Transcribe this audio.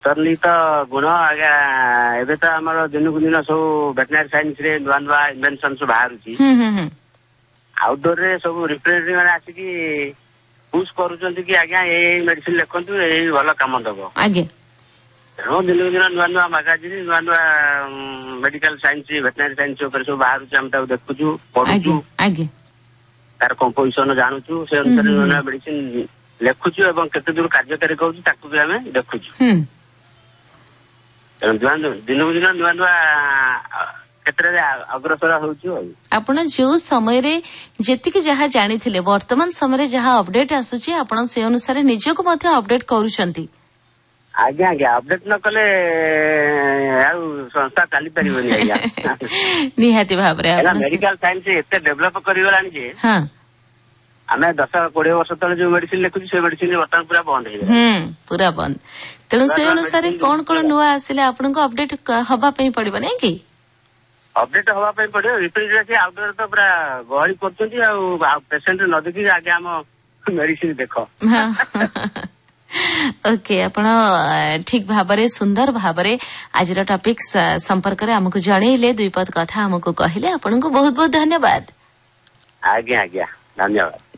अंतर्निहित गुण आज्ञा एबे तो आमर दिन को दिन सब वेटनरी साइंस रे नुआ नुआ इन्वेंशन सब बाहर आउटडोर रे सब रिप्रेजेंटेटिव मैंने आसिकी पुश करूछंती कि आज्ञा ए मेडिसिन लिखंतु ए भल काम दबो आगे तेणु दिन को दिन नुआ नुआ मैगजीन नुआ नुआ मेडिकल साइंस वेटनरी साइंस ऊपर सब बाहर हम देखुछु पढुछु आगे तार कंपोजिशन जानूछु से अनुसार नुआ नुआ मेडिसिन लिखुछु एवं केते दूर कार्यकारी करूछु ताकू भी हमें देखुछु दिन को दिन नुआ नुआ क्षेत्र अग्रसर होउछु आपण जो समय रे जेतिक जहा जानिथिले वर्तमान समय जहा अपडेट आसुची आपण से अनुसार निजको मध्ये अपडेट करूछंती आज्ञा आज्ञा अपडेट न कले संस्था चली परिबनी आज्ञा निहाती भाबरे मेडिकल साइंस एते डेवलप करिगलानी जे हां आमे 10-20 वर्ष तले जो मेडिसिन लिखुची से मेडिसिन वर्तमान पूरा बंद हे पूरा बंद तेणु से अनुसार कोन कोन नुआ आसिले आपण को अपडेट हबा पई पड़िबो नै कि अपडेट हवा पई पड़ियो रिप्रेजेंटेटिव आउटडोर तो पूरा गहली करछंती आ पेशेंट न देखि आगे हम मेडिसिन देखो ओके आपण ठीक भाबरे सुंदर भाबरे आज टॉपिक संपर्क रे हमको जणैले दुई पद कथा हमको कहिले आपण को बहुत बहुत धन्यवाद आज्ञा आज्ञा धन्यवाद।